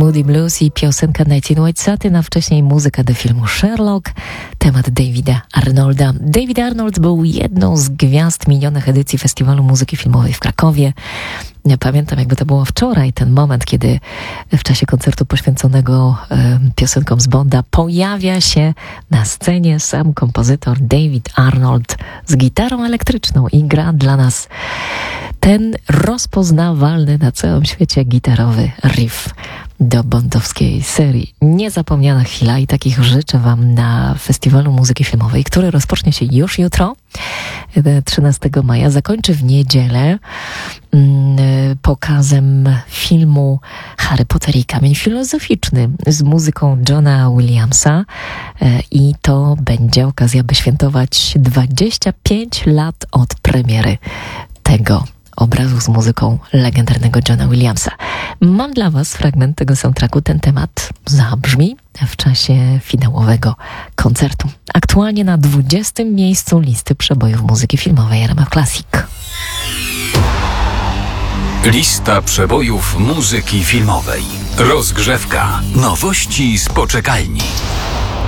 Moody Blues i piosenka 19 White Satin, a wcześniej muzyka do filmu Sherlock, temat Davida Arnolda. David Arnold był jedną z gwiazd minionych edycji Festiwalu Muzyki Filmowej w Krakowie. Ja pamiętam, jakby to było wczoraj, ten moment, kiedy w czasie koncertu poświęconego piosenkom z Bonda pojawia się na scenie sam kompozytor David Arnold z gitarą elektryczną i gra dla nas ten rozpoznawalny na całym świecie gitarowy riff do bondowskiej serii. Niezapomniana chwila i takich życzę Wam na Festiwalu Muzyki Filmowej, który rozpocznie się już jutro, 13 maja, zakończy w niedzielę pokazem filmu Harry Potter i Kamień Filozoficzny z muzyką Johna Williamsa i to będzie okazja, by świętować 25 lat od premiery tego obrazu z muzyką legendarnego Johna Williamsa. Mam dla Was fragment tego soundtracku. Ten temat zabrzmi w czasie finałowego koncertu. Aktualnie na 20. miejscu listy przebojów muzyki filmowej RMF Classic. Lista przebojów muzyki filmowej. Rozgrzewka. Nowości z poczekalni.